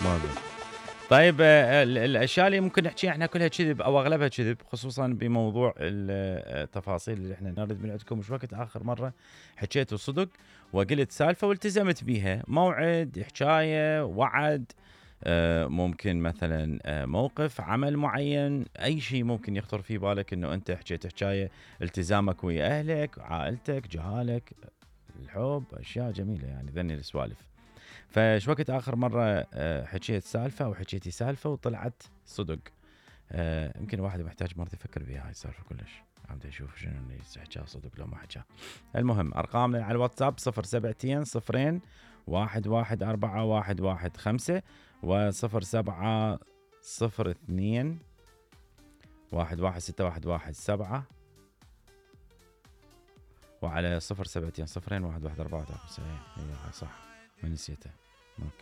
موجود. طيب الاشياء اللي ممكن نحكيها احنا كلها كذب او اغلبها كذب، خصوصا بموضوع التفاصيل اللي احنا نرد من عندكم. مش وقت اخر مره حكيت صدق وقلت سالفه والتزمت بيها، موعد، حكايه، وعد، ممكن مثلا موقف عمل معين، اي شيء ممكن يخطر في بالك انه انت حكيت حكايه، التزامك ويا اهلك، عائلتك، جهالك، الحب، اشياء جميله يعني ذني السوالف. فش وقت اخر مره حكيت سالفه او حكيتي سالفه وطلعت صدق؟ يمكن الواحد محتاج مرة يفكر بها هاي السالفه كلش، عم اشوف شنو اللي حكاها صدق لو ما حكاها. المهم ارقامنا على الواتساب 072 0 11415 و07 02 1161117 وعلى 072 0 11415. هي صح ما نسيتها.